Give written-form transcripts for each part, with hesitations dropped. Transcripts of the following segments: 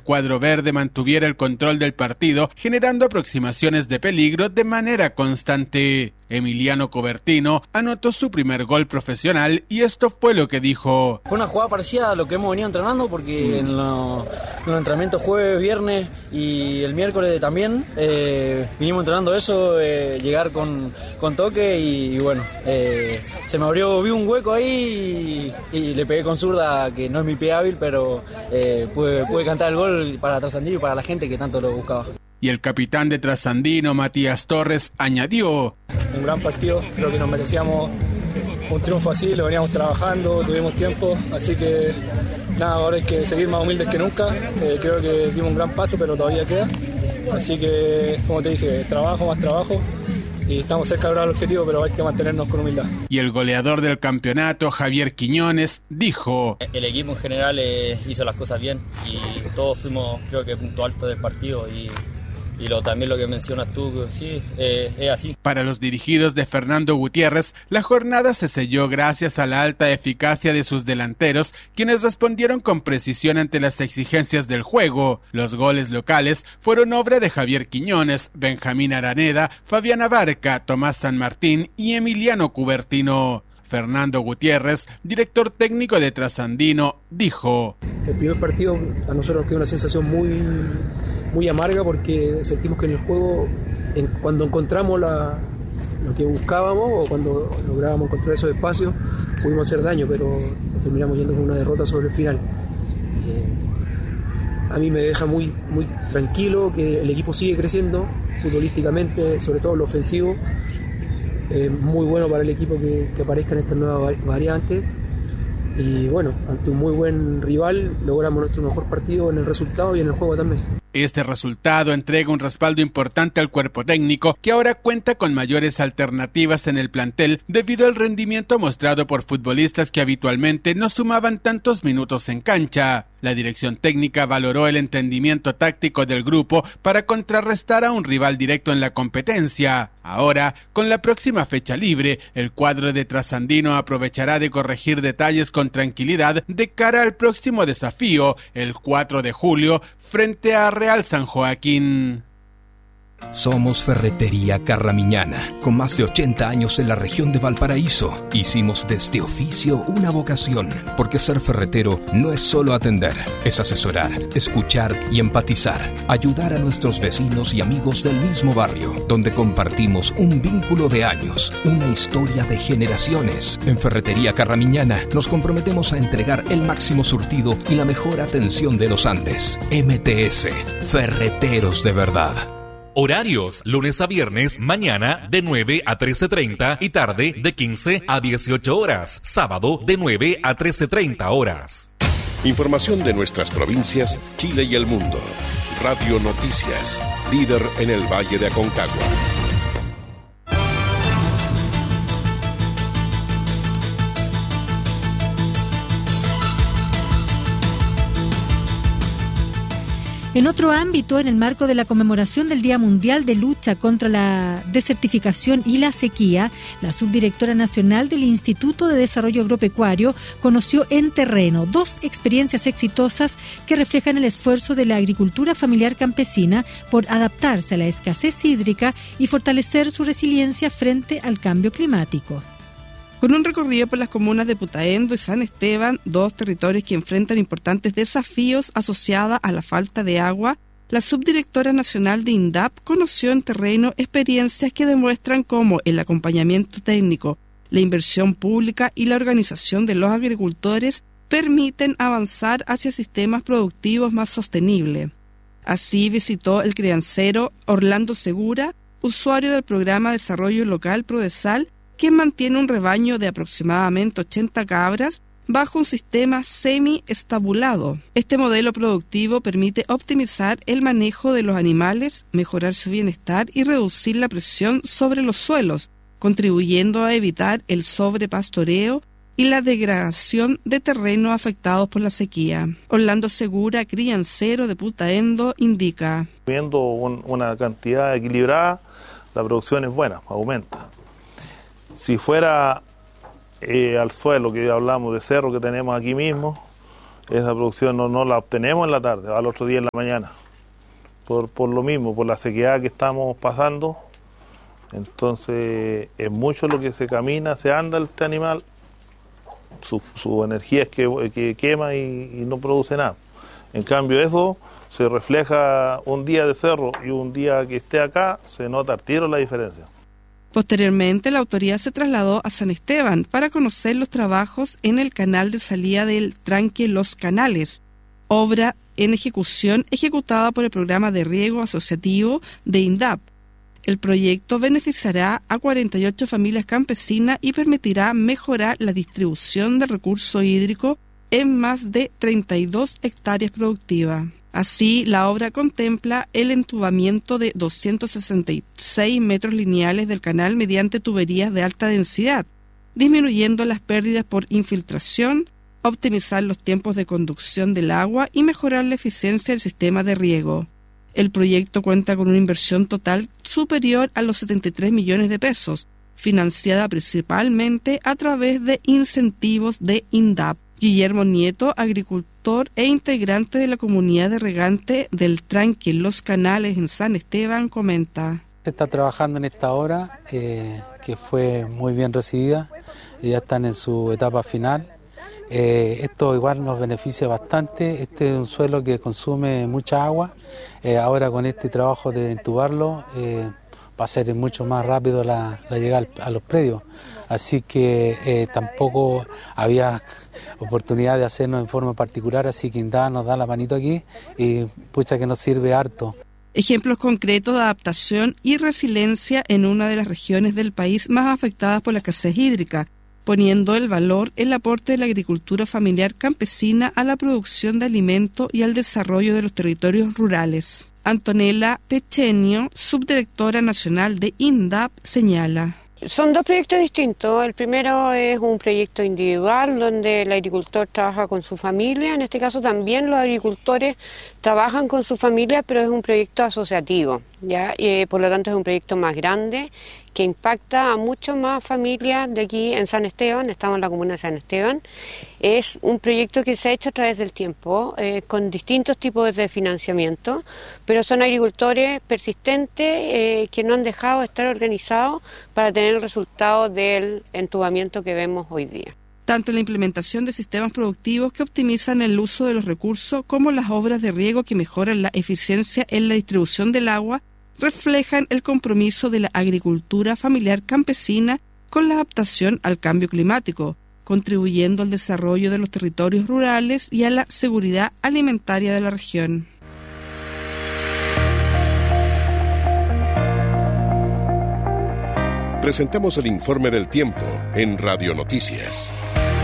el cuadro verde mantuviera el control del partido, generando aproximaciones de peligro de manera constante. Emiliano Cubertino anotó su primer gol profesional y esto fue lo que dijo. Fue una jugada parecida a lo que hemos venido entrenando porque en los entrenamientos jueves, viernes y el miércoles también vinimos entrenando eso, llegar con toque y bueno, se me abrió, vi un hueco ahí y le pegué con zurda, que no es mi pie hábil, pero pude cantar el gol para Trasandino y para la gente que tanto lo buscaba. Y el capitán de Trasandino, Matías Torres, añadió: un gran partido, creo que nos merecíamos un triunfo así, lo veníamos trabajando, tuvimos tiempo, así que nada, ahora hay que seguir más humildes que nunca. Creo que dimos un gran paso, pero todavía queda, así que, como te dije, trabajo, más trabajo, y estamos cerca de lograr el objetivo, pero hay que mantenernos con humildad. Y el goleador del campeonato, Javier Quiñones, dijo: el equipo en general hizo las cosas bien y todos fuimos, creo que, punto alto del partido y también lo que mencionas tú, sí, es así. Para los dirigidos de Fernando Gutiérrez, la jornada se selló gracias a la alta eficacia de sus delanteros, quienes respondieron con precisión ante las exigencias del juego. Los goles locales fueron obra de Javier Quiñones, Benjamín Araneda, Fabián Abarca, Tomás San Martín y Emiliano Cubertino. Fernando Gutiérrez, director técnico de Trasandino, dijo: el primer partido a nosotros nos quedó una sensación muy amarga porque sentimos que en el juego, cuando encontramos lo que buscábamos o cuando lográbamos encontrar esos espacios, pudimos hacer daño, pero nos terminamos yendo con una derrota sobre el final. A mí me deja muy tranquilo que el equipo sigue creciendo futbolísticamente, sobre todo en lo ofensivo. Muy bueno para el equipo que aparezcan estas nuevas variantes. Y bueno, ante un muy buen rival logramos nuestro mejor partido en el resultado y en el juego también. Este resultado entrega un respaldo importante al cuerpo técnico, que ahora cuenta con mayores alternativas en el plantel debido al rendimiento mostrado por futbolistas que habitualmente no sumaban tantos minutos en cancha. La dirección técnica valoró el entendimiento táctico del grupo para contrarrestar a un rival directo en la competencia. Ahora, con la próxima fecha libre, el cuadro de Trasandino aprovechará de corregir detalles con tranquilidad de cara al próximo desafío, el 4 de julio, frente a Real San Joaquín. Somos Ferretería Carramiñana, con más de 80 años en la región de Valparaíso. Hicimos de este oficio una vocación, porque ser ferretero no es solo atender, es asesorar, escuchar y empatizar, ayudar a nuestros vecinos y amigos del mismo barrio, donde compartimos un vínculo de años, una historia de generaciones. En Ferretería Carramiñana nos comprometemos a entregar el máximo surtido y la mejor atención de los Andes. MTS, Ferreteros de verdad. Horarios, lunes a viernes, mañana de 9 a 13:30 y tarde de 15 a 18 horas. Sábado de 9 a 13:30 horas. Información de nuestras provincias, Chile y el mundo. Radio Noticias, líder en el Valle de Aconcagua. En otro ámbito, en el marco de la conmemoración del Día Mundial de Lucha contra la Desertificación y la Sequía, la subdirectora nacional del Instituto de Desarrollo Agropecuario conoció en terreno 2 experiencias exitosas que reflejan el esfuerzo de la agricultura familiar campesina por adaptarse a la escasez hídrica y fortalecer su resiliencia frente al cambio climático. Con un recorrido por las comunas de Putaendo y San Esteban, 2 territorios que enfrentan importantes desafíos asociados a la falta de agua, la subdirectora nacional de INDAP conoció en terreno experiencias que demuestran cómo el acompañamiento técnico, la inversión pública y la organización de los agricultores permiten avanzar hacia sistemas productivos más sostenibles. Así visitó el criancero Orlando Segura, usuario del programa Desarrollo Local Prodesal, quien mantiene un rebaño de aproximadamente 80 cabras bajo un sistema semi-estabulado. Este modelo productivo permite optimizar el manejo de los animales, mejorar su bienestar y reducir la presión sobre los suelos, contribuyendo a evitar el sobrepastoreo y la degradación de terrenos afectados por la sequía. Orlando Segura, criancero de Putaendo, indica: viendo una cantidad equilibrada, la producción es buena, aumenta. Si fuera al suelo que hablamos de cerro que tenemos aquí mismo, esa producción no la obtenemos en la tarde, al otro día en la mañana, por lo mismo, por la sequedad que estamos pasando. Entonces es mucho lo que se camina, se anda este animal, su energía es que quema y no produce nada. En cambio eso se refleja un día de cerro y un día que esté acá, se nota al tiro la diferencia. Posteriormente, la autoridad se trasladó a San Esteban para conocer los trabajos en el canal de salida del tranque Los Canales, obra en ejecución ejecutada por el programa de riego asociativo de INDAP. El proyecto beneficiará a 48 familias campesinas y permitirá mejorar la distribución del recurso hídrico en más de 32 hectáreas productivas. Así, la obra contempla el entubamiento de 266 metros lineales del canal mediante tuberías de alta densidad, disminuyendo las pérdidas por infiltración, optimizar los tiempos de conducción del agua y mejorar la eficiencia del sistema de riego. El proyecto cuenta con una inversión total superior a los 73 millones de pesos, financiada principalmente a través de incentivos de INDAP. Guillermo Nieto, agricultor e integrante de la comunidad de regante del tranque Los Canales en San Esteban, comenta. Se está trabajando en esta obra que fue muy bien recibida, ya están en su etapa final. Esto igual nos beneficia bastante, este es un suelo que consume mucha agua, ahora con este trabajo de entubarlo va a ser mucho más rápido la llegada a los predios, así que tampoco había oportunidad de hacerlo en forma particular, así que INDAP nos da la manito aquí y pucha que nos sirve harto. Ejemplos concretos de adaptación y resiliencia en una de las regiones del país más afectadas por la escasez hídrica, poniendo el valor en el aporte de la agricultura familiar campesina a la producción de alimentos y al desarrollo de los territorios rurales. Antonella Pechenio, subdirectora nacional de INDAP, señala. Son dos proyectos distintos. El primero es un proyecto individual donde el agricultor trabaja con su familia. En este caso también los agricultores trabajan con su familia, pero es un proyecto asociativo, ¿ya? Por lo tanto es un proyecto más grande que impacta a muchas más familias de aquí en San Esteban. Estamos en la comuna de San Esteban. Es un proyecto que se ha hecho a través del tiempo, con distintos tipos de financiamiento, pero son agricultores persistentes que no han dejado de estar organizados para tener el resultado del entubamiento que vemos hoy día. Tanto la implementación de sistemas productivos que optimizan el uso de los recursos como las obras de riego que mejoran la eficiencia en la distribución del agua reflejan el compromiso de la agricultura familiar campesina con la adaptación al cambio climático, contribuyendo al desarrollo de los territorios rurales y a la seguridad alimentaria de la región. Presentamos el informe del tiempo en Radio Noticias.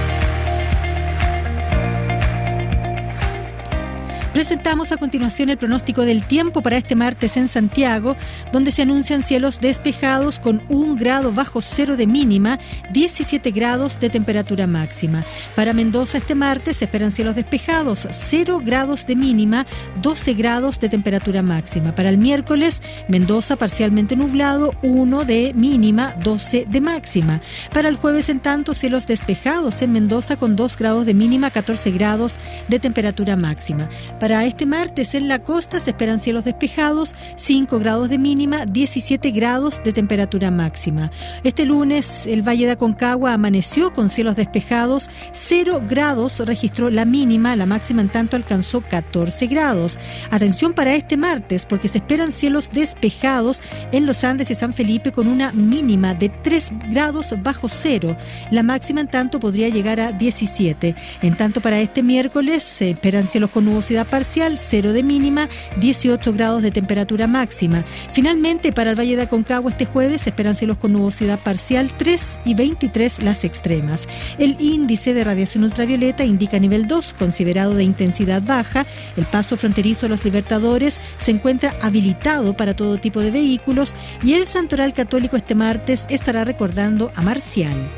Presentamos a continuación el pronóstico del tiempo para este martes en Santiago, donde se anuncian cielos despejados con 1 grado bajo cero de mínima, 17 grados de temperatura máxima. Para Mendoza este martes se esperan cielos despejados, 0 grados de mínima, 12 grados de temperatura máxima. Para el miércoles, Mendoza parcialmente nublado, 1 de mínima, 12 de máxima. Para el jueves, en tanto, cielos despejados en Mendoza con 2 grados de mínima, 14 grados de temperatura máxima. Para este martes en la costa se esperan cielos despejados, 5 grados de mínima, 17 grados de temperatura máxima. Este lunes el Valle de Aconcagua amaneció con cielos despejados, 0 grados registró la mínima, la máxima en tanto alcanzó 14 grados. Atención para este martes porque se esperan cielos despejados en los Andes y San Felipe con una mínima de 3 grados bajo cero. La máxima en tanto podría llegar a 17. En tanto para este miércoles se esperan cielos con nubosidad parcial, 0 de mínima, 18 grados de temperatura máxima. Finalmente, para el Valle de Aconcagua este jueves se esperan cielos con nubosidad parcial, 3 y 23 las extremas. El índice de radiación ultravioleta indica nivel 2, considerado de intensidad baja. El paso fronterizo de los Libertadores se encuentra habilitado para todo tipo de vehículos y el Santoral Católico este martes estará recordando a Marcial.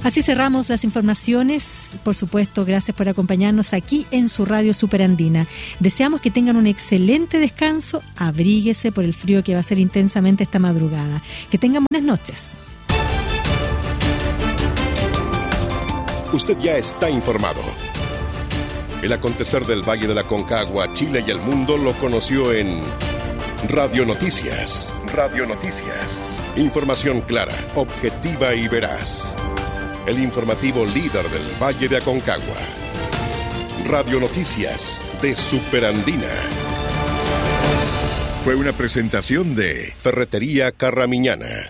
Así cerramos las informaciones. Por supuesto, gracias por acompañarnos aquí en su radio Superandina. Deseamos que tengan un excelente descanso. Abríguese por el frío que va a ser intensamente esta madrugada. Que tengan buenas noches. Usted ya está informado. El acontecer del Valle de la Aconcagua, Chile y el mundo lo conoció en Radio Noticias. Radio Noticias. Información clara, objetiva y veraz. El informativo líder del Valle de Aconcagua. Radio Noticias de Superandina. Fue una presentación de Ferretería Carramiñana.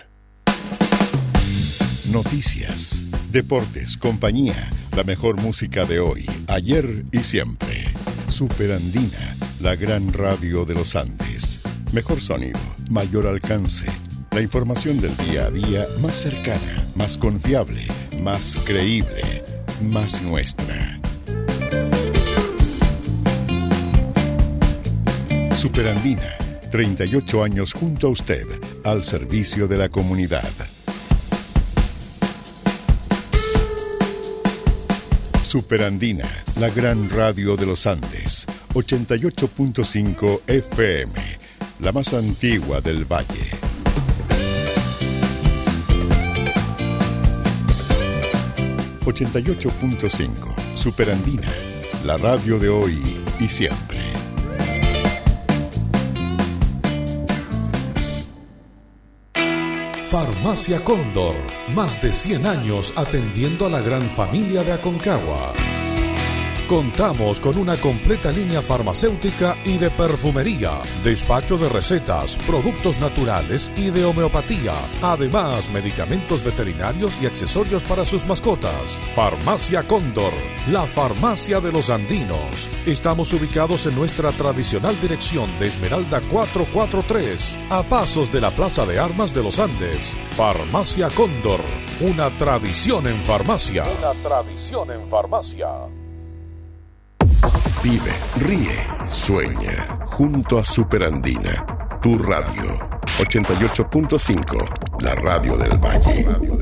Noticias, deportes, compañía, la mejor música de hoy, ayer y siempre. Superandina, la gran radio de los Andes. Mejor sonido, mayor alcance. La información del día a día más cercana, más confiable, más creíble, más nuestra. Superandina, 38 años junto a usted, al servicio de la comunidad. Superandina, la gran radio de los Andes, 88.5 FM, la más antigua del valle. ...88.5... Superandina... ...la radio de hoy y siempre. Farmacia Cóndor, más de 100 años atendiendo a la gran familia de Aconcagua. Contamos con una completa línea farmacéutica y de perfumería, despacho de recetas, productos naturales y de homeopatía. Además, medicamentos veterinarios y accesorios para sus mascotas. Farmacia Cóndor, la farmacia de los andinos. Estamos ubicados en nuestra tradicional dirección de Esmeralda 443, a pasos de la Plaza de Armas de los Andes. Farmacia Cóndor, una tradición en farmacia. Una tradición en farmacia. Vive, ríe, sueña, junto a Superandina, tu radio, 88.5, la radio del Valle.